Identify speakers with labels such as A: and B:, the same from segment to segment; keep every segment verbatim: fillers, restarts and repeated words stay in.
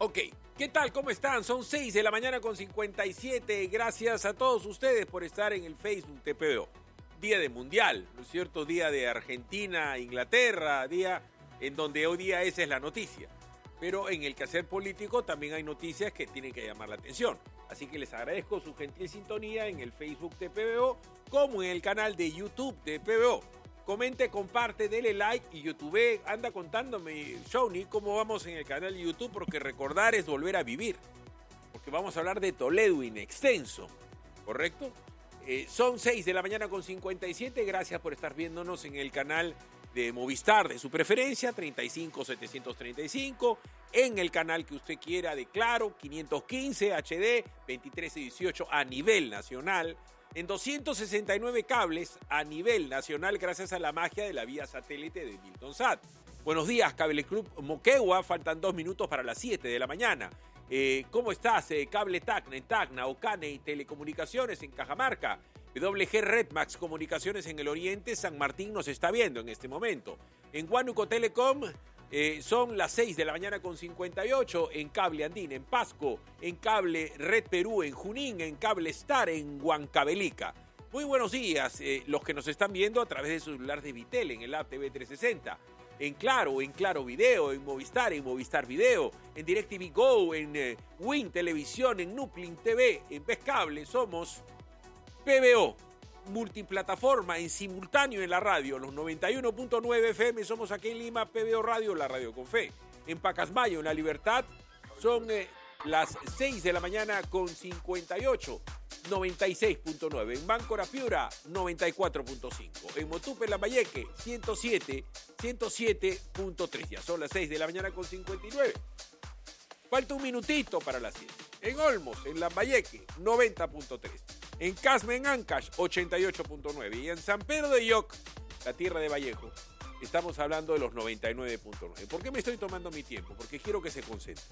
A: Ok, ¿qué tal? ¿Cómo están? Son seis de la mañana con cincuenta y siete. Gracias a todos ustedes por estar en el Facebook de P B O. Día de Mundial, ¿no es cierto? Día de Argentina, Inglaterra, día en donde hoy día esa es la noticia. Pero en el quehacer político también hay noticias que tienen que llamar la atención. Así que les agradezco su gentil sintonía en el Facebook de P B O como en el canal de YouTube de P B O. Comente, comparte, dele like y YouTube anda contándome, Shawnee, cómo vamos en el canal de YouTube, porque recordar es volver a vivir. Porque vamos a hablar de Toledo in extenso, ¿correcto? Eh, son seis de la mañana con cincuenta y siete. Gracias por estar viéndonos en el canal de Movistar de su preferencia, treinta y cinco setecientos treinta y cinco. En el canal que usted quiera de Claro, quinientos quince H D, veintitrés y dieciocho a nivel nacional. En doscientos sesenta y nueve cables a nivel nacional gracias a la magia de la vía satélite de Milton Sat. Buenos días, Cable Club Moquegua. Faltan dos minutos para las siete de la mañana. Eh, ¿Cómo estás? Eh, Cable Tacna en Tacna, Ocane y Telecomunicaciones en Cajamarca. W G Redmax Comunicaciones en el Oriente. San Martín nos está viendo en este momento. En Huánuco Telecom eh, son las seis de la mañana con cincuenta y ocho. En Cable Andín, en Pasco. En Cable Red Perú, en Junín. En Cable Star, en Huancavelica. Muy buenos días, eh, los que nos están viendo a través de su celular de Vitel en el app T V trescientos sesenta. En Claro, en Claro Video, en Movistar, en Movistar Video, en DirecTV Go, en eh, Win Televisión, en Nuplin T V, en Vez Cable. Somos P B O, multiplataforma en simultáneo en la radio, los noventa y uno punto nueve F M. Somos aquí en Lima, P B O Radio, la radio con fe. En Pacasmayo, en La Libertad, son eh, las seis de la mañana con cincuenta y ocho. noventa y seis punto nueve, en Báncora Piura noventa y cuatro punto cinco, en Motupe Lambayeque ciento siete, ciento siete punto tres. Ya son las seis de la mañana con cincuenta y nueve. Falta un minutito para las siete. En Olmos, en Lambayeque noventa punto tres, en Casme, en Ancash ochenta y ocho punto nueve y en San Pedro de Yoc, la tierra de Vallejo, estamos hablando de los noventa y nueve punto nueve. ¿Por qué me estoy tomando mi tiempo? Porque quiero que se concentre.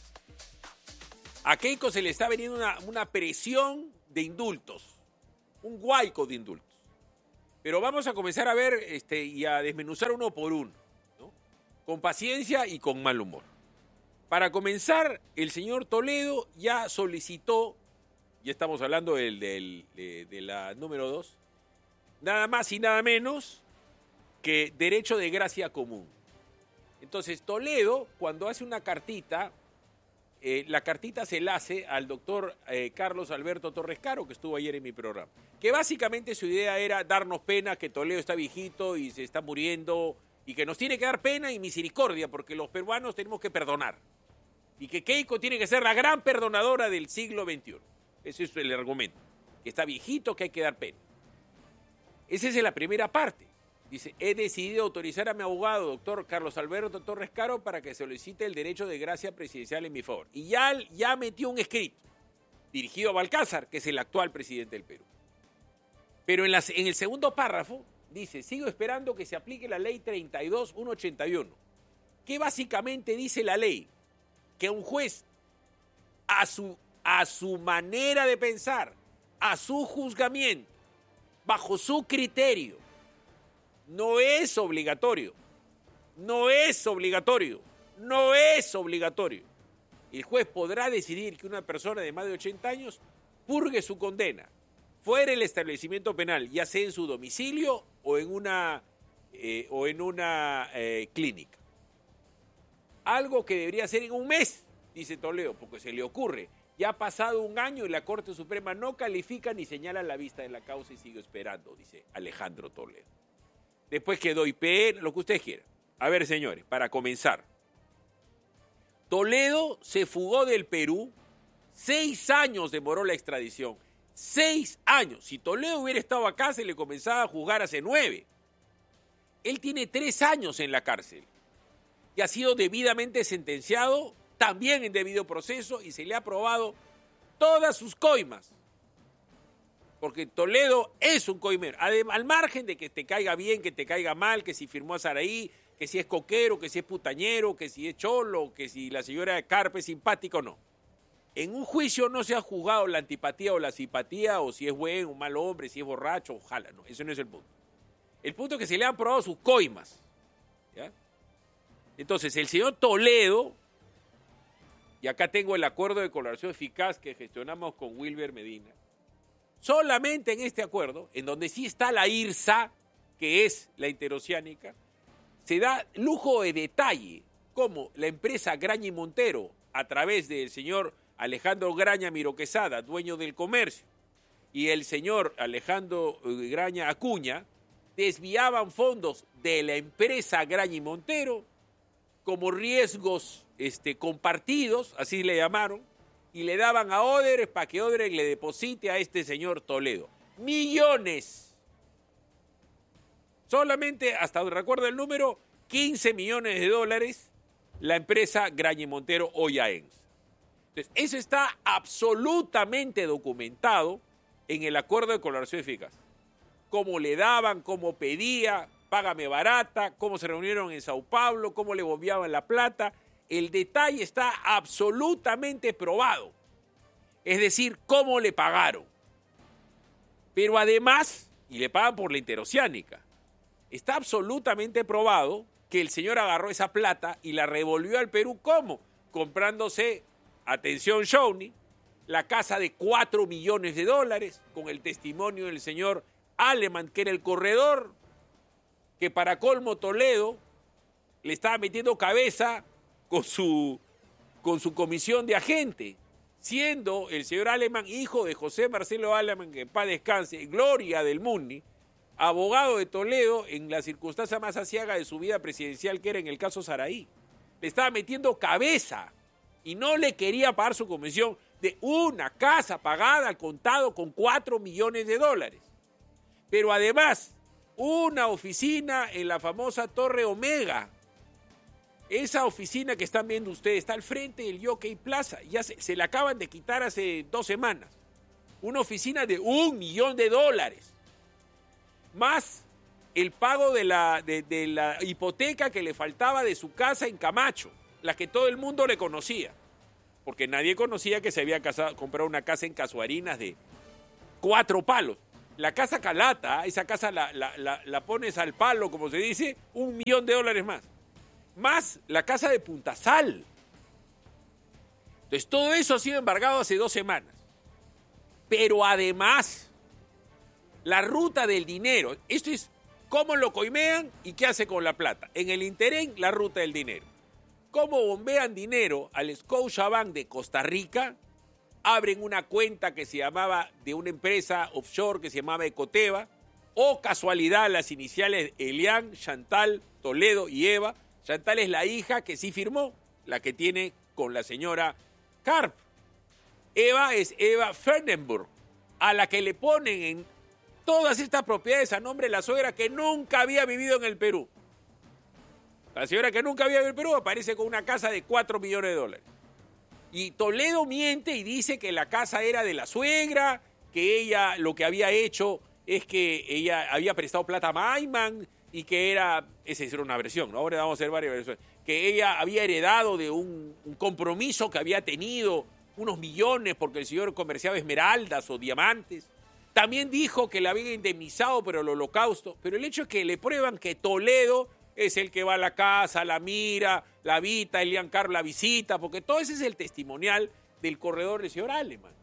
A: A Keiko se le está veniendo una, una presión de indultos, un huaico de indultos. Pero vamos a comenzar a ver este, y a desmenuzar uno por uno, ¿no? Con paciencia y con mal humor. Para comenzar, el señor Toledo ya solicitó, ya estamos hablando del, del, de, de la número dos, nada más y nada menos que derecho de gracia común. Entonces, Toledo, cuando hace una cartita, Eh, la cartita se la hace al doctor eh, Carlos Alberto Torres Caro, que estuvo ayer en mi programa. Que básicamente su idea era darnos pena, que Toledo está viejito y se está muriendo, y que nos tiene que dar pena y misericordia, porque los peruanos tenemos que perdonar. Y que Keiko tiene que ser la gran perdonadora del siglo veintiuno. Ese es el argumento. Que está viejito, que hay que dar pena. Esa es la primera parte. Dice, he decidido autorizar a mi abogado, doctor Carlos Alberto Torres Caro, para que solicite el derecho de gracia presidencial en mi favor. Y ya, ya metió un escrito dirigido a Balcázar, que es el actual presidente del Perú. Pero en, las, en el segundo párrafo dice, sigo esperando que se aplique la ley treinta y dos mil ciento ochenta y uno. ¿Qué básicamente dice la ley? Que un juez, a su, a su manera de pensar, a su juzgamiento, bajo su criterio, no es obligatorio, no es obligatorio, no es obligatorio. El juez podrá decidir que una persona de más de ochenta años purgue su condena fuera del establecimiento penal, ya sea en su domicilio o en una, eh, o en una eh, clínica. Algo que debería ser en un mes, dice Toledo, porque se le ocurre. Ya ha pasado un año y la Corte Suprema no califica ni señala la vista de la causa y sigue esperando, dice Alejandro Toledo. Después quedó I P N, lo que ustedes quieran. A ver, señores, para comenzar. Toledo se fugó del Perú. Seis años demoró la extradición. Seis años. Si Toledo hubiera estado acá, se le comenzaba a juzgar hace nueve. Él tiene tres años en la cárcel. Y ha sido debidamente sentenciado, también en debido proceso, y se le ha aprobado todas sus coimas. Porque Toledo es un coimero, al margen de que te caiga bien, que te caiga mal, que si firmó a Saraí, que si es coquero, que si es putañero, que si es cholo, que si la señora Carpe es simpática o no. En un juicio no se ha juzgado la antipatía o la simpatía, o si es buen o mal hombre, si es borracho, ojalá, no, eso no es el punto. El punto es que se le han aprobado sus coimas, ¿ya? Entonces, el señor Toledo y acá tengo el acuerdo de colaboración eficaz que gestionamos con Wilber Medina, solamente en este acuerdo, en donde sí está la IRSA, que es la interoceánica, se da lujo de detalle cómo la empresa Graña y Montero, a través del señor Alejandro Graña Miro Quesada, dueño del comercio, y el señor Alejandro Graña Acuña, desviaban fondos de la empresa Graña y Montero como riesgos este, compartidos, así le llamaron, y le daban a Odebrecht para que Odebrecht le deposite a este señor Toledo. Millones. Solamente, hasta donde recuerdo el número, quince millones de dólares la empresa Graña y Montero hoy a ENSA. Entonces, eso está absolutamente documentado en el acuerdo de colaboración eficaz. Cómo le daban, cómo pedía, págame barata, cómo se reunieron en Sao Paulo, cómo le bombeaban la plata. El detalle está absolutamente probado. Es decir, cómo le pagaron. Pero además, y le pagan por la interoceánica, está absolutamente probado que el señor agarró esa plata y la revolvió al Perú. ¿Cómo? Comprándose, atención Shawnee, la casa de cuatro millones de dólares, con el testimonio del señor Aleman, que era el corredor, que para colmo Toledo le estaba metiendo cabeza con su, con su comisión de agente, siendo el señor Aleman hijo de José Marcelo Aleman, que en paz descanse, gloria del Mundi, abogado de Toledo en la circunstancia más aciaga de su vida presidencial, que era en el caso Saraí. Le estaba metiendo cabeza y no le quería pagar su comisión de una casa pagada al contado con cuatro millones de dólares. Pero además, una oficina en la famosa Torre Omega. Esa oficina que están viendo ustedes está al frente del Jockey Plaza. Ya se, se la acaban de quitar hace dos semanas. Una oficina de un millón de dólares. Más el pago de la, de, de la hipoteca que le faltaba de su casa en Camacho, la que todo el mundo le conocía. Porque nadie conocía que se había casado, comprado una casa en Casuarinas de cuatro palos. La casa Calata, esa casa la, la, la, la pones al palo, como se dice, un millón de dólares más. Más la casa de Puntasal. Entonces, todo eso ha sido embargado hace dos semanas. Pero además, la ruta del dinero, esto es cómo lo coimean y qué hace con la plata. En el interín, la ruta del dinero. Cómo bombean dinero al Scotiabank de Costa Rica, abren una cuenta que se llamaba, de una empresa offshore que se llamaba Ecoteva, o casualidad las iniciales Elian, Chantal, Toledo y Eva. Chantal es la hija que sí firmó, la que tiene con la señora Karp. Eva es Eva Fernenburg, a la que le ponen en todas estas propiedades a nombre de la suegra que nunca había vivido en el Perú. La señora que nunca había vivido en el Perú aparece con una casa de cuatro millones de dólares. Y Toledo miente y dice que la casa era de la suegra, que ella lo que había hecho es que ella había prestado plata a Maiman y que era, esa es una versión, ¿no? Ahora vamos a hacer varias versiones, que ella había heredado de un, un compromiso que había tenido unos millones porque el señor comerciaba esmeraldas o diamantes. También dijo que la había indemnizado por el holocausto, pero el hecho es que le prueban que Toledo es el que va a la casa, la mira, la habita, Elian Carlos la visita, porque todo ese es el testimonial del corredor del señor Aleman.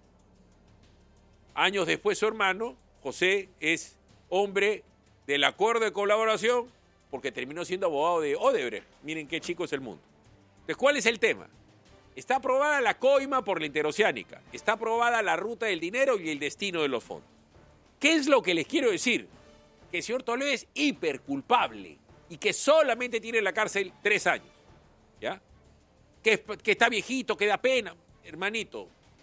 A: Años después su hermano, José, es hombre del acuerdo de colaboración porque terminó siendo abogado de Odebrecht. Miren qué chico es el mundo. Entonces, ¿cuál es el tema? Está aprobada la coima por la interoceánica, está aprobada la ruta del dinero y el destino de los fondos. ¿Qué es lo que les quiero decir? Que el señor Toledo es hiperculpable y que solamente tiene en la cárcel tres años, ¿ya? Que, que está viejito, que da pena. Hermanito,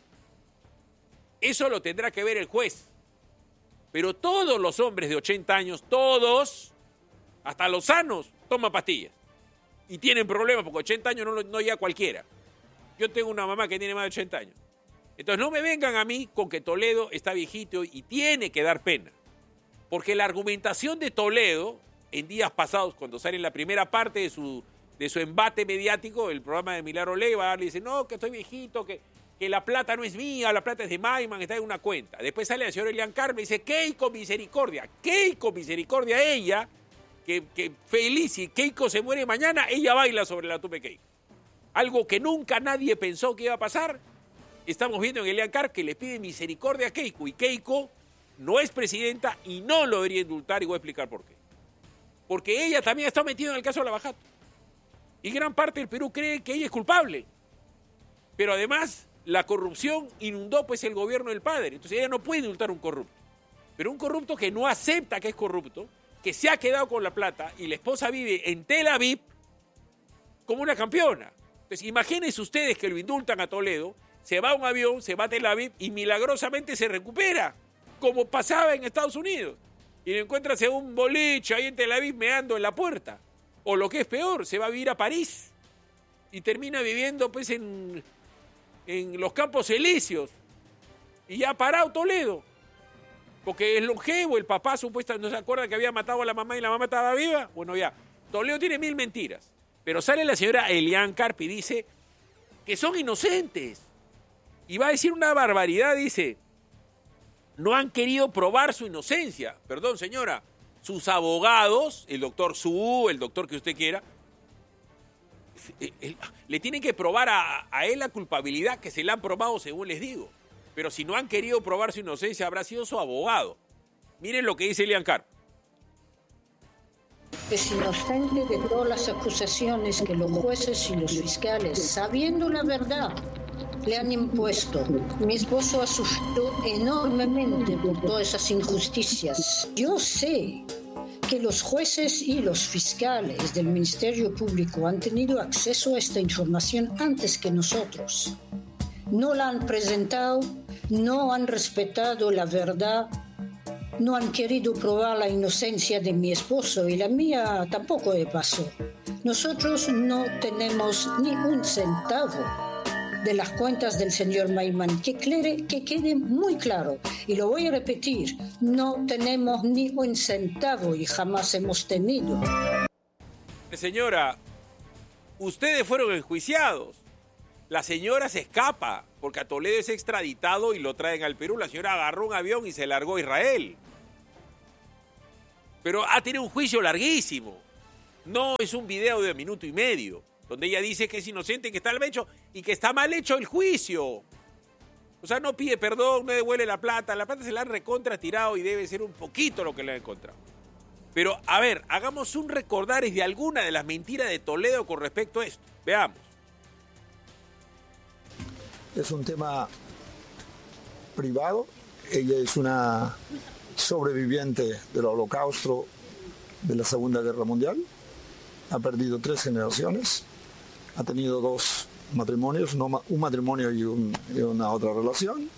A: eso lo tendrá que ver el juez. Pero todos los hombres de ochenta años, todos, hasta los sanos, toman pastillas. Y tienen problemas, porque ochenta años no, no llega cualquiera. Yo tengo una mamá que tiene más de ochenta años. Entonces no me vengan a mí con que Toledo está viejito y tiene que dar pena. Porque la argumentación de Toledo, en días pasados, cuando sale en la primera parte de su, de su embate mediático, el programa de Milagro Leiva, le dice, no, que estoy viejito, que, que la plata no es mía, la plata es de Maiman, está en una cuenta. Después sale el señor Elian Carmen y dice, Keiko misericordia, Keiko misericordia, ella, que, que feliz, si Keiko se muere mañana, ella baila sobre la tumba de Keiko. Algo que nunca nadie pensó que iba a pasar. Estamos viendo en Elian Carr que le pide misericordia a Keiko, y Keiko no es presidenta y no lo debería indultar, y voy a explicar por qué. Porque ella también está metida en el caso de Lavajato. Y gran parte del Perú cree que ella es culpable. Pero además, la corrupción inundó pues el gobierno del padre. Entonces ella no puede indultar a un corrupto. Pero un corrupto que no acepta que es corrupto, que se ha quedado con la plata, y la esposa vive en Tel Aviv como una campeona. Entonces imagínense ustedes que lo indultan a Toledo, se va a un avión, se va a Tel Aviv y milagrosamente se recupera, como pasaba en Estados Unidos. Y lo encuentras en un boliche ahí en Tel Aviv meando en la puerta. O lo que es peor, se va a vivir a París y termina viviendo pues en, en los Campos Elíseos. Y ya ha parado Toledo. Porque es longevo, el papá supuestamente no se acuerda que había matado a la mamá y la mamá estaba viva. Bueno, ya, Toledo tiene mil mentiras. Pero sale la señora Elian Carr y dice que son inocentes. Y va a decir una barbaridad, dice, no han querido probar su inocencia. Perdón, señora, sus abogados, el doctor Su, el doctor que usted quiera, le tienen que probar a, a él la culpabilidad que se le han probado, según les digo. Pero si no han querido probar su inocencia, habrá sido su abogado. Miren lo que dice Elian Carr.
B: Es inocente de todas las acusaciones que los jueces y los fiscales, sabiendo la verdad, le han impuesto. Mi esposo ha sufrido enormemente por todas esas injusticias. Yo sé que los jueces y los fiscales del Ministerio Público han tenido acceso a esta información antes que nosotros. No la han presentado, no han respetado la verdad, no han querido probar la inocencia de mi esposo y la mía tampoco de paso. Nosotros no tenemos ni un centavo de las cuentas del señor Maiman, que, clere, que quede muy claro, y lo voy a repetir, no tenemos ni un centavo y jamás hemos tenido.
A: Señora, ustedes fueron enjuiciados. La señora se escapa porque a Toledo es extraditado y lo traen al Perú. La señora agarró un avión y se largó a Israel. Pero ha tenido un juicio larguísimo. No es un video de minuto y medio, donde ella dice que es inocente, que está mal hecho y que está mal hecho el juicio. O sea, no pide perdón, no devuelve la plata. La plata se la han recontra tirado y debe ser un poquito lo que le han encontrado. Pero, a ver, hagamos un recordaris de alguna de las mentiras de Toledo con respecto a esto. Veamos.
C: Es un tema privado. Ella es una sobreviviente del Holocausto de la Segunda Guerra Mundial. Ha perdido tres generaciones. Ha tenido dos matrimonios, no, un matrimonio y, un, y una otra relación.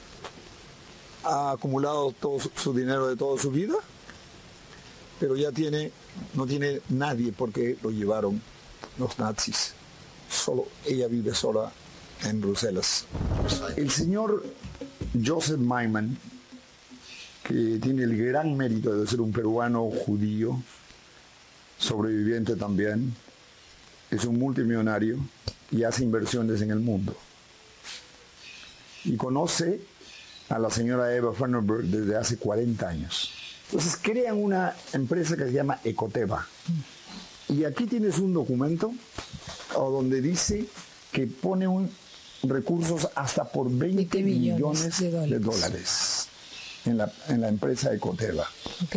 C: Ha acumulado todo su, su dinero de toda su vida, pero ya tiene, no tiene nadie porque lo llevaron los nazis. Solo ella vive sola en Bruselas. El señor Joseph Maiman, que tiene el gran mérito de ser un peruano judío, sobreviviente también, es un multimillonario y hace inversiones en el mundo. Y conoce a la señora Eva Fernberg desde hace cuarenta años. Entonces crean una empresa que se llama Ecoteva. Y aquí tienes un documento donde dice que pone un recursos hasta por veinte millones de dólares, de dólares en, la, en la empresa Ecoteva. Okay.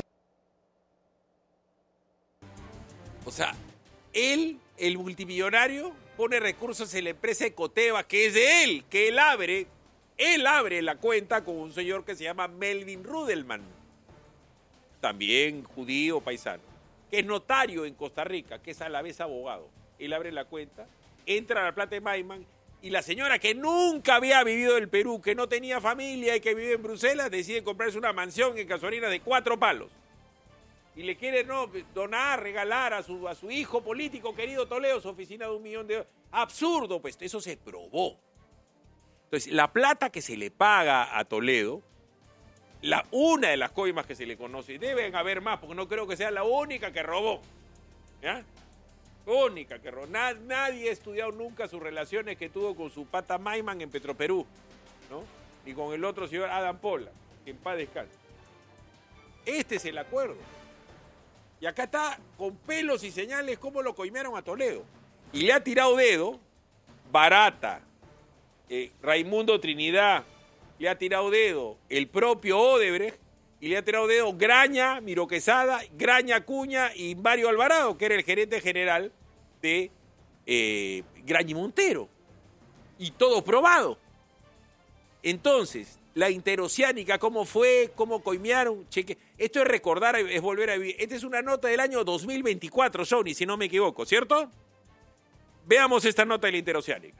A: O sea, él, el multimillonario, pone recursos en la empresa Ecoteva, que es de él, que él abre, él abre la cuenta con un señor que se llama Melvin Rudelman, también judío paisano, que es notario en Costa Rica, que es a la vez abogado. Él abre la cuenta, entra a la plata de Maiman, y la señora que nunca había vivido en el Perú, que no tenía familia y que vive en Bruselas, decide comprarse una mansión en Casuarina de cuatro palos. Y le quiere no donar, regalar a su, a su hijo político querido Toledo su oficina de un millón de dólares. Absurdo, pues eso se probó. Entonces, la plata que se le paga a Toledo, la, una de las coimas que se le conoce, deben haber más, porque no creo que sea la única que robó. ¿Ya? Única que robó. Nad, nadie ha estudiado nunca sus relaciones que tuvo con su pata Maiman en Petroperú, ¿no? Ni con el otro señor Adam Pola, que en paz descanse. Este es el acuerdo. Y acá está con pelos y señales cómo lo coimearon a Toledo. Y le ha tirado dedo Barata, eh, Raimundo Trinidad, le ha tirado dedo el propio Odebrecht y le ha tirado dedo Graña, Miro Quesada, Graña Acuña y Mario Alvarado, que era el gerente general de eh, Graña y Montero. Y todo probado. Entonces, la interoceánica, ¿cómo fue? ¿Cómo coimearon? Cheque. Esto es recordar, es volver a vivir. Esta es una nota del año dos mil veinticuatro, Sony, si no me equivoco, ¿cierto? Veamos esta nota de la interoceánica.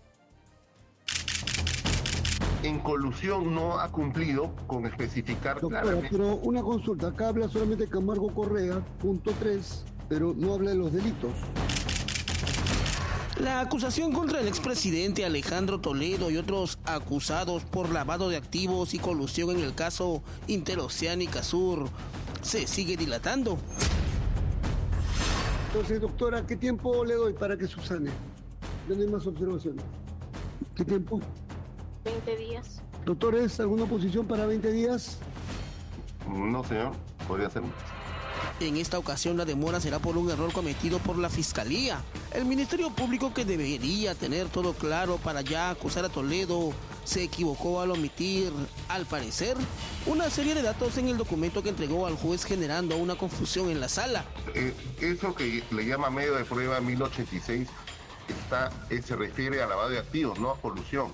D: En colusión no ha cumplido con especificar
E: Doctora,
D: claramente.
E: pero una consulta, acá habla solamente Camargo Correa, punto tres, pero no habla de los delitos.
F: La acusación contra el expresidente Alejandro Toledo y otros acusados por lavado de activos y colusión en el caso Interoceánica Sur se sigue dilatando.
E: Entonces, doctora, ¿qué tiempo le doy para que subsane? No hay más observaciones. ¿Qué tiempo?
G: veinte días.
E: Doctores, ¿alguna posición para veinte días?
D: No, señor, podría ser más.
F: En esta ocasión la demora será por un error cometido por la Fiscalía. El Ministerio Público, que debería tener todo claro para ya acusar a Toledo, se equivocó al omitir, al parecer, una serie de datos en el documento que entregó al juez, generando una confusión en la sala.
D: Eh, eso que le llama medio de prueba mil ochenta y seis está, eh, se refiere a lavado de activos, no a colusión.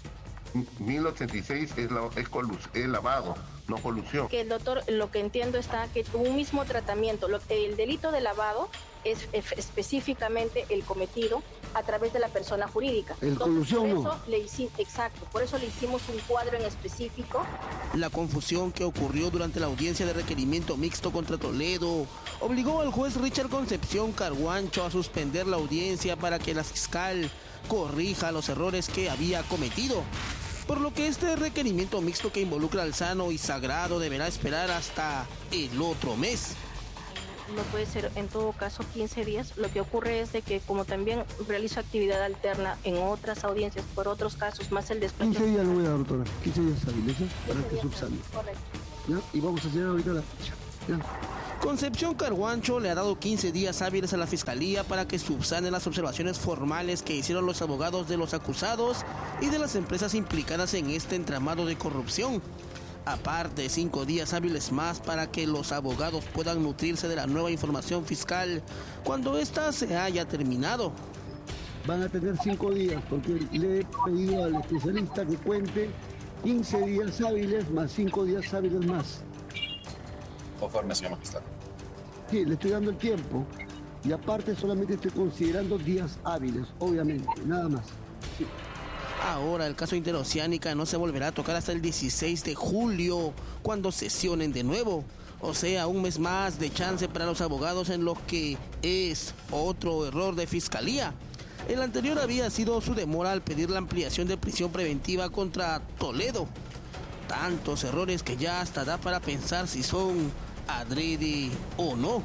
D: mil ochenta y seis es, la, es, colus, es lavado, no colusión.
G: Que el doctor, lo que entiendo está que un mismo tratamiento, lo, el delito de lavado es, es específicamente el cometido a través de la persona jurídica.
E: El
G: Entonces,
E: colusión
G: por
E: no.
G: eso le hicimos, exacto, por eso le hicimos un cuadro en específico.
F: La confusión que ocurrió durante la audiencia de requerimiento mixto contra Toledo obligó al juez Richard Concepción Carguancho a suspender la audiencia para que la fiscal corrija los errores que había cometido. Por lo que este requerimiento mixto, que involucra al Sano y Sagrado, deberá esperar hasta el otro mes.
G: No puede ser, en todo caso, quince días. Lo que ocurre es de que como también realizo actividad alterna en otras audiencias por otros casos, más el despacho.
E: quince días le voy a dar, doctora. quince días hábiles, ¿eh? Para que
G: días,
E: subsane.
G: correcto.
E: ¿Ya? Y vamos a hacer ahorita la fecha. ¿Ya?
F: Concepción Carguancho le ha dado quince días hábiles a la Fiscalía para que subsane las observaciones formales que hicieron los abogados de los acusados y de las empresas implicadas en este entramado de corrupción. Aparte, cinco días hábiles más para que los abogados puedan nutrirse de la nueva información fiscal cuando ésta se haya terminado.
E: Van a tener cinco días porque le he pedido al especialista que cuente quince días hábiles más cinco días hábiles más.
H: Conforme, señor magistrado.
E: Sí, le estoy dando el tiempo y aparte solamente estoy considerando días hábiles, obviamente, nada más. Sí.
F: Ahora el caso Interoceánica no se volverá a tocar hasta el dieciséis de julio, cuando sesionen de nuevo. O sea, un mes más de chance para los abogados, en lo que es otro error de Fiscalía. El anterior había sido su demora al pedir la ampliación de prisión preventiva contra Toledo. Tantos errores que ya hasta da para pensar si son adrede o no.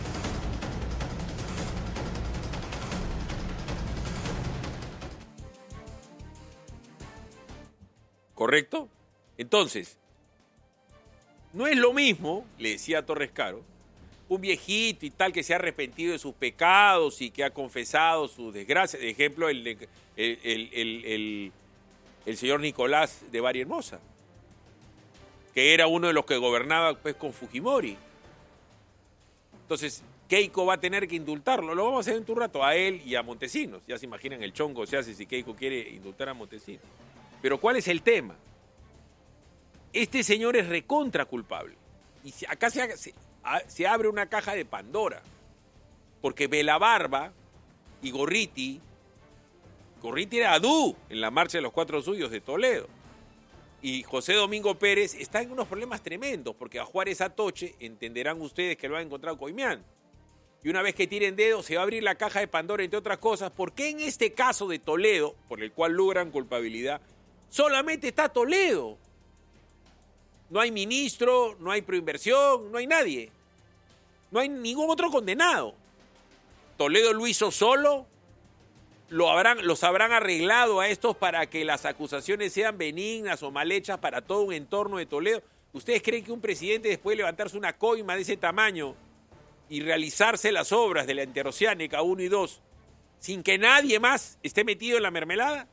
A: ¿Correcto? Entonces, no es lo mismo, le decía a Torres Caro, un viejito y tal que se ha arrepentido de sus pecados y que ha confesado sus desgracias. De ejemplo, el, el, el, el, el, el señor Nicolás de Bari Hermosa, que era uno de los que gobernaba pues, con Fujimori. Entonces, Keiko va a tener que indultarlo. Lo vamos a hacer en tu rato, a él y a Montesinos. Ya se imaginan el chongo se hace si Keiko quiere indultar a Montesinos. Pero ¿cuál es el tema? Este señor es recontra culpable. Y acá se, se, se abre una caja de Pandora. Porque Belabarba y Gorriti, Gorriti era Adú en la marcha de los cuatro suyos de Toledo. Y José Domingo Pérez está en unos problemas tremendos, porque a Juárez Atoche entenderán ustedes que lo han encontrado coimeando. Y una vez que tiren dedos, se va a abrir la caja de Pandora, entre otras cosas, porque en este caso de Toledo, por el cual logran culpabilidad, solamente está Toledo. No hay ministro, no hay proinversión, no hay nadie. No hay ningún otro condenado. Toledo lo hizo solo. Lo habrán, los habrán arreglado a estos para que las acusaciones sean benignas o mal hechas para todo un entorno de Toledo. ¿Ustedes creen que un presidente, después de levantarse una coima de ese tamaño y realizarse las obras de la Interoceánica uno y dos, sin que nadie más esté metido en la mermelada?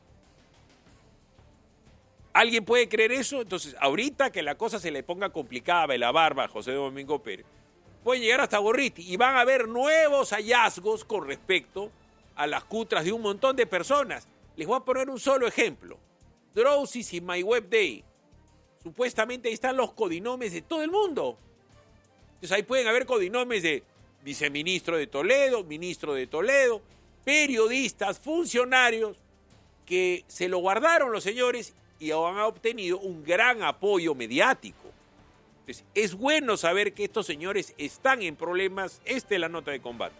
A: ¿Alguien puede creer eso? Entonces, ahorita que la cosa se le ponga complicada a la barba a José Domingo Pérez, pueden llegar hasta Gorriti y van a haber nuevos hallazgos con respecto a las cutras de un montón de personas. Les voy a poner un solo ejemplo. Drowsys y MyWeb Day. Supuestamente ahí están los codinomes de todo el mundo. Entonces ahí pueden haber codinomes de viceministro de Toledo, ministro de Toledo, periodistas, funcionarios, que se lo guardaron los señores y han obtenido un gran apoyo mediático. Entonces, es bueno saber que estos señores están en problemas. Esta es la nota de combate.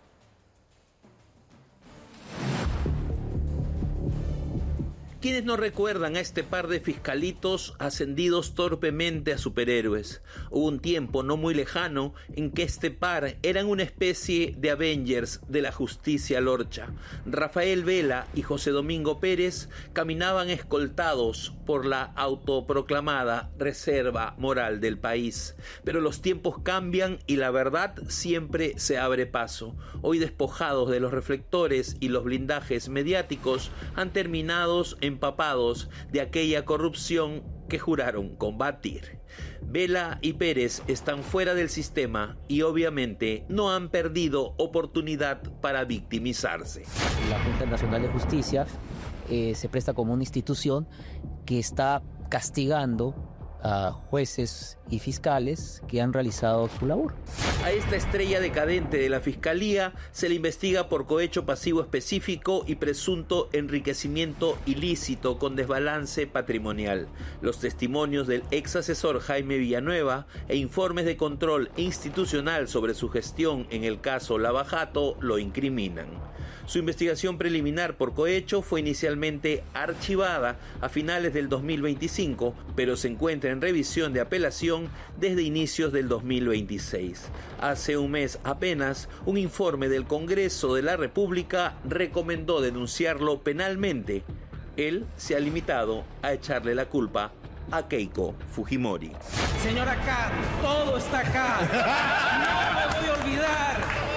I: ¿Quiénes no recuerdan a este par de fiscalitos ascendidos torpemente a superhéroes? Hubo un tiempo no muy lejano en que este par eran una especie de Avengers de la justicia lorcha. Rafael Vela y José Domingo Pérez caminaban escoltados por la autoproclamada reserva moral del país. Pero los tiempos cambian y la verdad siempre se abre paso. Hoy, despojados de los reflectores y los blindajes mediáticos, han terminado en empapados de aquella corrupción que juraron combatir. Vela y Pérez están fuera del sistema y obviamente no han perdido oportunidad para victimizarse.
J: La Junta Nacional de Justicia eh, se presta como una institución que está castigando a jueces y fiscales que han realizado su labor.
I: A esta estrella decadente de la Fiscalía se le investiga por cohecho pasivo específico y presunto enriquecimiento ilícito con desbalance patrimonial. Los testimonios del ex asesor Jaime Villanueva e informes de control institucional sobre su gestión en el caso Lava Jato lo incriminan. Su investigación preliminar por cohecho fue inicialmente archivada a finales del dos mil veinticinco, pero se encuentra en revisión de apelación desde inicios del dos mil veintiséis. Hace un mes apenas, un informe del Congreso de la República recomendó denunciarlo penalmente. Él se ha limitado a echarle la culpa a Keiko Fujimori.
K: Señora K, todo está acá. No me voy a olvidar.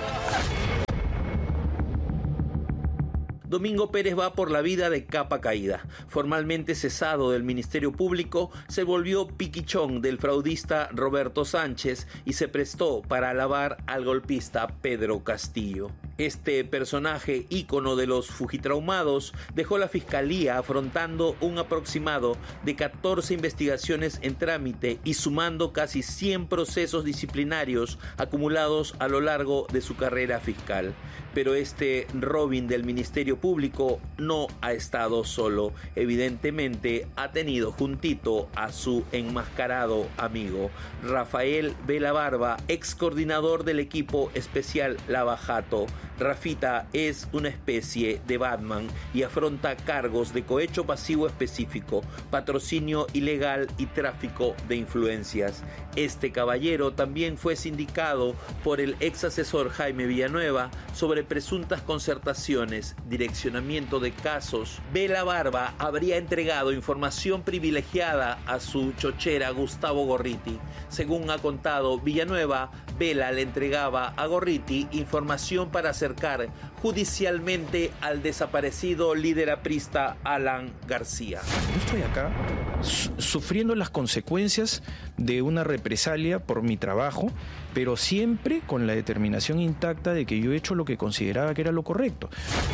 I: Domingo Pérez va por la vida de capa caída. Formalmente cesado del Ministerio Público, se volvió piquichón del fraudista Roberto Sánchez y se prestó para alabar al golpista Pedro Castillo. Este personaje, ícono de los fujitraumados, dejó la Fiscalía afrontando un aproximado de catorce investigaciones en trámite y sumando casi cien procesos disciplinarios acumulados a lo largo de su carrera fiscal. Pero este Robin del Ministerio Público no ha estado solo. Evidentemente ha tenido juntito a su enmascarado amigo, Rafael Vela Barba, ex coordinador del equipo especial Lava Jato. Rafita es una especie de Batman y afronta cargos de cohecho pasivo específico, patrocinio ilegal y tráfico de influencias. Este caballero también fue sindicado por el ex asesor Jaime Villanueva sobre presuntas concertaciones, direccionamiento de casos. Vela Barba habría entregado información privilegiada a su chochera Gustavo Gorriti. Según ha contado Villanueva, Vela le entregaba a Gorriti información para acercar judicialmente al desaparecido líder aprista Alan García.
L: Yo estoy acá su- sufriendo las consecuencias de una represalia por mi trabajo, pero siempre con la determinación intacta de que yo he hecho lo que consideraba que era lo correcto.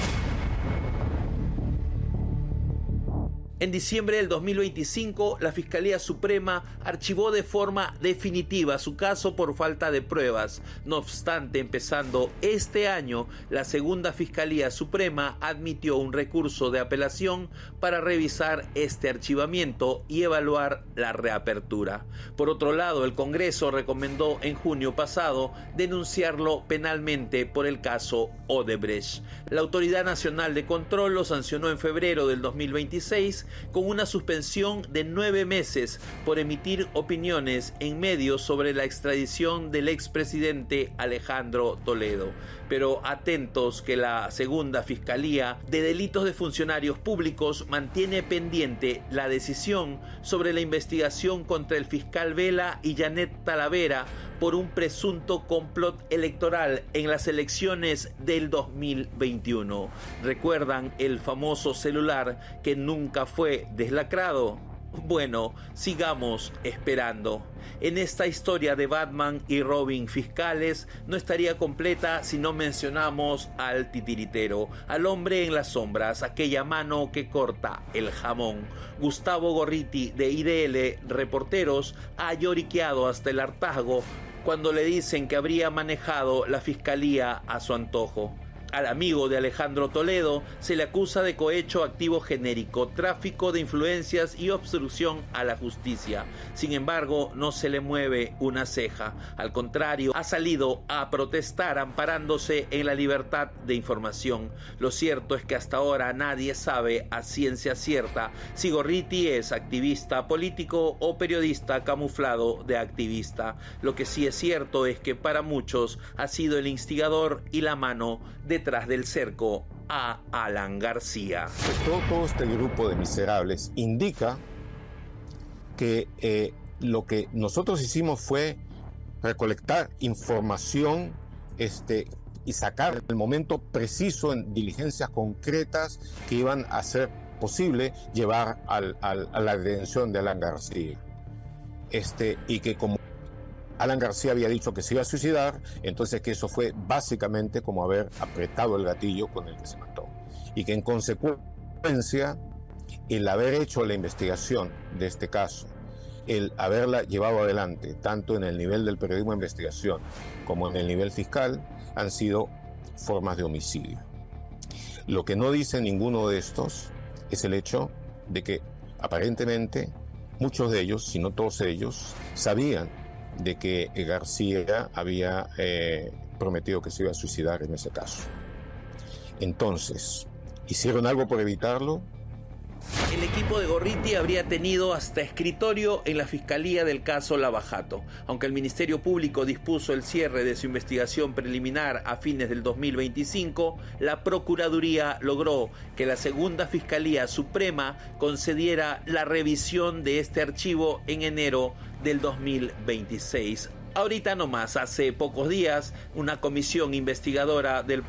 I: En diciembre del dos mil veinticinco, la Fiscalía Suprema archivó de forma definitiva su caso por falta de pruebas. No obstante, empezando este año, la segunda Fiscalía Suprema admitió un recurso de apelación para revisar este archivamiento y evaluar la reapertura. Por otro lado, el Congreso recomendó en junio pasado denunciarlo penalmente por el caso Odebrecht. La Autoridad Nacional de Control lo sancionó en febrero del dos mil veintiséis con una suspensión de nueve meses por emitir opiniones en medios sobre la extradición del expresidente Alejandro Toledo. Pero atentos que la segunda Fiscalía de Delitos de Funcionarios Públicos mantiene pendiente la decisión sobre la investigación contra el fiscal Vela y Janet Talavera por un presunto complot electoral en las elecciones del dos mil veintiuno. ¿Recuerdan el famoso celular que nunca fue deslacrado? Bueno, sigamos esperando. En esta historia de Batman y Robin fiscales no estaría completa si no mencionamos al titiritero, al hombre en las sombras, aquella mano que corta el jamón. Gustavo Gorriti de I D L Reporteros ha lloriqueado hasta el hartazgo cuando le dicen que habría manejado la fiscalía a su antojo. Al amigo de Alejandro Toledo se le acusa de cohecho activo genérico, tráfico de influencias y obstrucción a la justicia. Sin embargo, no se le mueve una ceja. Al contrario, ha salido a protestar amparándose en la libertad de información. Lo cierto es que hasta ahora nadie sabe a ciencia cierta si Gorriti es activista político o periodista camuflado de activista. Lo que sí es cierto es que para muchos ha sido el instigador y la mano de detrás del cerco a Alan García.
M: Todo, todo este grupo de miserables indica que eh, lo que nosotros hicimos fue recolectar información este, y sacar el momento preciso en diligencias concretas que iban a hacer posible llevar al, al, a la detención de Alan García. Este, y que como Alan García había dicho que se iba a suicidar, entonces que eso fue básicamente como haber apretado el gatillo con el que se mató. Y que en consecuencia, el haber hecho la investigación de este caso, el haberla llevado adelante, tanto en el nivel del periodismo de investigación como en el nivel fiscal, han sido formas de homicidio. Lo que no dice ninguno de estos es el hecho de que aparentemente muchos de ellos, si no todos ellos, sabían de que García había eh, prometido que se iba a suicidar en ese caso. Entonces, ¿hicieron algo por evitarlo?
I: El equipo de Gorriti habría tenido hasta escritorio en la Fiscalía del caso Lava Jato. Aunque el Ministerio Público dispuso el cierre de su investigación preliminar a fines del dos mil veinticinco, la Procuraduría logró que la segunda Fiscalía Suprema concediera la revisión de este archivo en enero del dos mil veintiséis. Ahorita nomás, hace pocos días, una comisión investigadora del